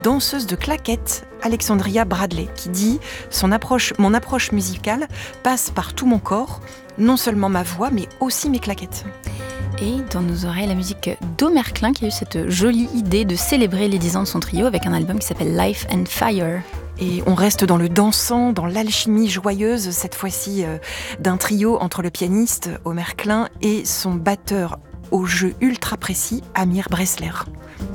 danseuse de claquettes, Alexandria Bradley, qui dit « Mon approche musicale passe par tout mon corps, non seulement ma voix, mais aussi mes claquettes ». Et dans nos oreilles, la musique d'Omer Klein qui a eu cette jolie idée de célébrer les 10 ans de son trio avec un album qui s'appelle Life and Fire. Et on reste dans le dansant, dans l'alchimie joyeuse, cette fois-ci d'un trio entre le pianiste Omer Klein et son batteur au jeu ultra précis, Amir Bressler.